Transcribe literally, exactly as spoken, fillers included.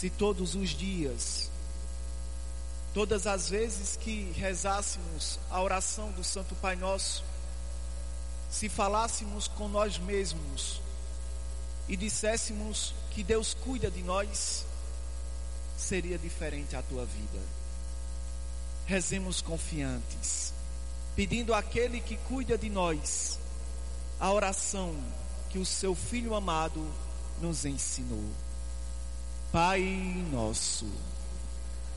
se todos os dias, todas as vezes que rezássemos a oração do Santo Pai Nosso, se falássemos com nós mesmos e disséssemos que Deus cuida de nós, seria diferente a tua vida. Rezemos confiantes, pedindo àquele que cuida de nós a oração que o seu Filho amado nos ensinou. Pai nosso,